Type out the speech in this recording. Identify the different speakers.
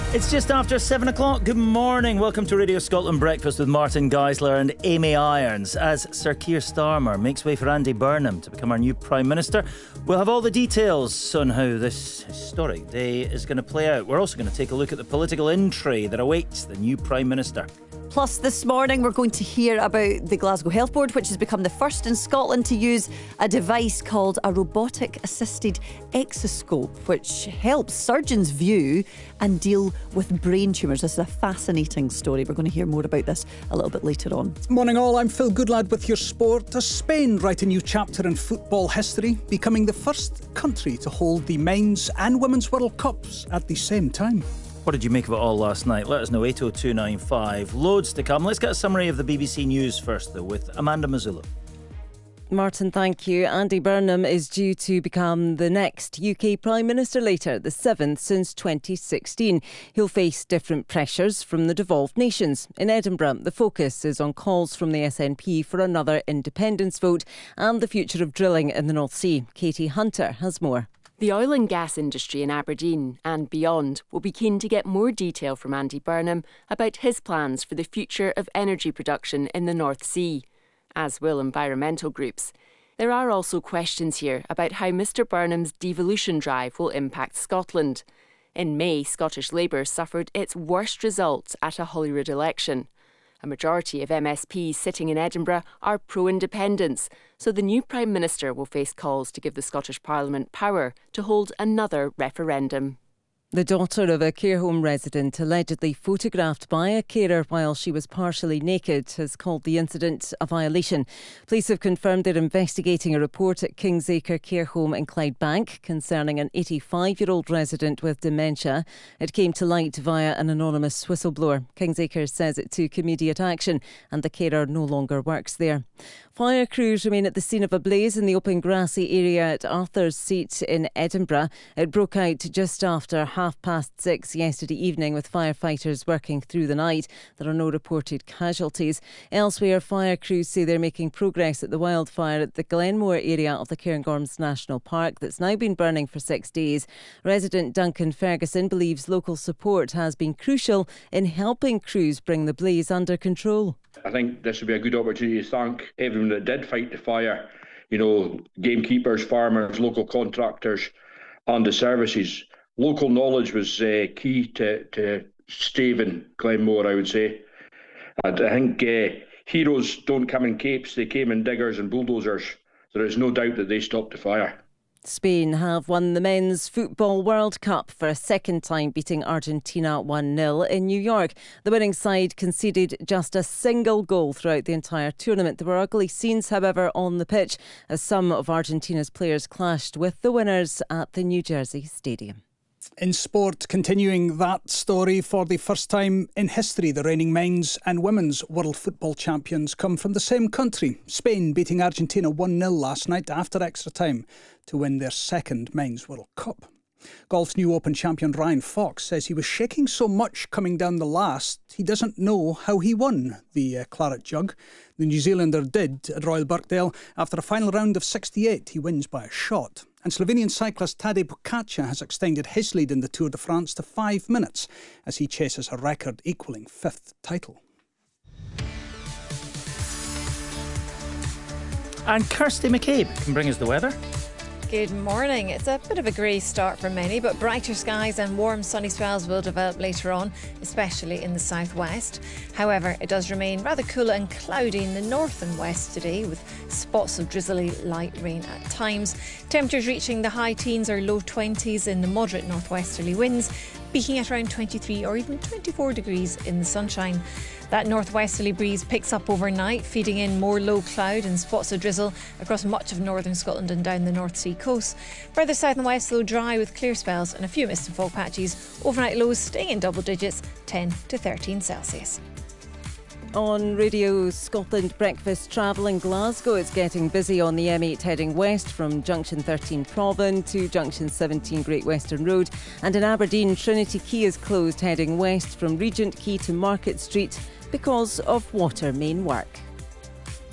Speaker 1: It's just after 7 o'clock. Good morning. Welcome to Radio Scotland Breakfast with Martin Geisler and Amy Irons. As Sir Keir Starmer makes way for Andy Burnham to become our new Prime Minister, we'll have all the details on how this historic day is going to play out. We're also going to take a look at the political intrigue that awaits the new Prime Minister.
Speaker 2: Plus, this morning we're going to hear about the Glasgow Health Board, which has become the first in Scotland to use a device called a robotic-assisted exoscope, which helps surgeons view and deal with brain tumours. This is a fascinating story. We're going to hear more about this a little bit later on.
Speaker 3: Morning all, I'm Phil Goodlad with your sport. Does Spain write a new chapter in football history, becoming the first country to hold the Men's and Women's World Cups at the same time?
Speaker 1: What did you make of it all last night? Let us know, 80295. Loads to come. Let's get a summary of the BBC News first, though, with Amanda Mazzullo.
Speaker 4: Martin, thank you. Andy Burnham is due to become the next UK Prime Minister later, the 7th since 2016. He'll face different pressures from the devolved nations. In Edinburgh, the focus is on calls from the SNP for another independence vote and the future of drilling in the North Sea. Katie Hunter has more.
Speaker 5: The oil and gas industry in Aberdeen and beyond will be keen to get more detail from Andy Burnham about his plans for the future of energy production in the North Sea, as will environmental groups. There are also questions here about how Mr Burnham's devolution drive will impact Scotland. In May, Scottish Labour suffered its worst results at a Holyrood election. A majority of MSPs sitting in Edinburgh are pro-independence, so the new Prime Minister will face calls to give the Scottish Parliament power to hold another referendum.
Speaker 4: The daughter of a care home resident allegedly photographed by a carer while she was partially naked has called the incident a violation. Police have confirmed they're investigating a report at Kingsacre Care Home in Clydebank concerning an 85-year-old resident with dementia. It came to light via an anonymous whistleblower. Kingsacre says it took immediate action and the carer no longer works there. Fire crews remain at the scene of a blaze in the open grassy area at Arthur's Seat in Edinburgh. It broke out just after 6:30 yesterday evening, with firefighters working through the night. There are no reported casualties. Elsewhere, fire crews say they're making progress at the wildfire at the Glenmore area of the Cairngorms National Park that's now been burning for 6 days. Resident Duncan Ferguson believes local support has been crucial in helping crews bring the blaze under control.
Speaker 6: I think this would be a good opportunity to thank everyone that did fight the fire. You know, gamekeepers, farmers, local contractors and the services. Local knowledge was key to staving Glenmore, I would say. And I think heroes don't come in capes, they came in diggers and bulldozers. There is no doubt that they stopped the fire.
Speaker 4: Spain have won the Men's Football World Cup for a second time, beating Argentina 1-0 in New York. The winning side conceded just a single goal throughout the entire tournament. There were ugly scenes, however, on the pitch as some of Argentina's players clashed with the winners at the New Jersey Stadium.
Speaker 3: In sport, continuing that story, for the first time in history, the reigning men's and women's world football champions come from the same country. Spain beating Argentina 1-0 last night after extra time to win their second men's World Cup. Golf's new Open champion Ryan Fox says he was shaking so much coming down the last, he doesn't know how he won the Claret Jug. The New Zealander did at Royal Birkdale. After a final round of 68, he wins by a shot. And Slovenian cyclist Tadej Pogačar has extended his lead in the Tour de France to 5 minutes as he chases a record-equalling 5th title.
Speaker 1: And Kirsty McCabe can bring us the weather.
Speaker 7: Good morning. It's a bit of a grey start for many, but brighter skies and warm sunny spells will develop later on, especially in the southwest. However, it does remain rather cool and cloudy in the north and west today, with spots of drizzly light rain at times. Temperatures reaching the high teens or low 20s in the moderate northwesterly winds, peaking at around 23 or even 24 degrees in the sunshine. That northwesterly breeze picks up overnight, feeding in more low cloud and spots of drizzle across much of northern Scotland and down the North Sea coast. Further south and west, though, dry with clear spells and a few mist and fog patches. Overnight lows staying in double digits, 10 to 13 Celsius.
Speaker 4: On Radio Scotland Breakfast, travel in Glasgow. It's getting busy on the M8 heading west from Junction 13 Provan to Junction 17 Great Western Road. And in Aberdeen, Trinity Quay is closed heading west from Regent Quay to Market Street because of water main work.